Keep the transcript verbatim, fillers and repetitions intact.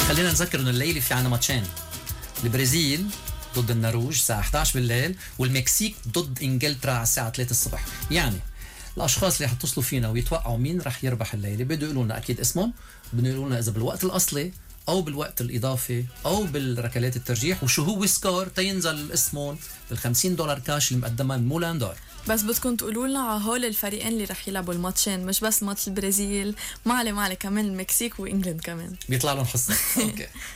خلينا نذكر انه الليله في عنا ماتشين، البرازيل ضد النرويج الساعه إحدى عشر بالليل، والمكسيك ضد انجلترا على الساعه ثلاثة الصبح. يعني الاشخاص اللي حيتصلوا فينا ويتوقعوا مين رح يربح الليله بده يقولوا لنا اكيد اسمهم، بده يقولوا لنا اذا بالوقت الاصلي او بالوقت الاضافي او بالركلات الترجيح، وشو هو سكور تينزل اسمهم بالخمسين دولار كاش اللي مقدمها من مولان دور. بس بدكم تقولوا لنا على هول الفريقين اللي رح يلعبوا الماتشين، مش بس ماتش البرازيل، معلي معلي كمان المكسيك وانجلند كمان بيطلع لهم حصه. اوكي